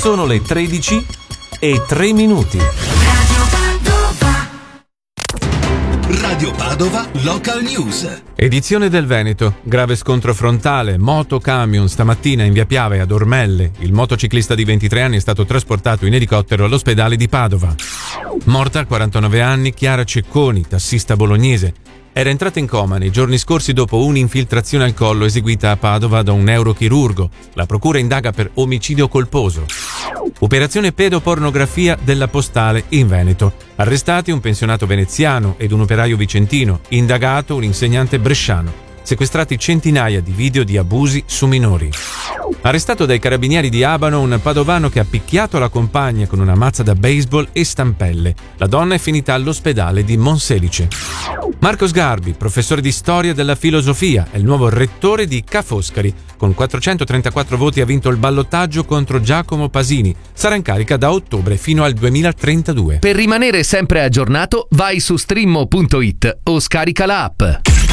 Sono le 13:03. Radio Padova Local News. Edizione del Veneto. Grave scontro frontale, moto-camion stamattina in via Piave ad Ormelle. Il motociclista di 23 anni è stato trasportato in elicottero all'ospedale di Padova. Morta a 49 anni Chiara Cecconi, tassista bolognese. Era entrata in coma nei giorni scorsi dopo un'infiltrazione al collo eseguita a Padova da un neurochirurgo. La procura indaga per omicidio colposo. Operazione pedopornografia della Postale in Veneto. Arrestati un pensionato veneziano ed un operaio vicentino. Indagato un insegnante bresciano. Sequestrati centinaia di video di abusi su minori. Arrestato dai carabinieri di Abano un padovano che ha picchiato la compagna con una mazza da baseball e stampelle. La donna è finita all'ospedale di Monselice. Marco Sgarbi, professore di storia della filosofia, è il nuovo rettore di Ca' Foscari. Con 434 voti ha vinto il ballottaggio contro Giacomo Pasini. Sarà in carica da ottobre fino al 2032. Per rimanere sempre aggiornato, vai su streammo.it o scarica la app.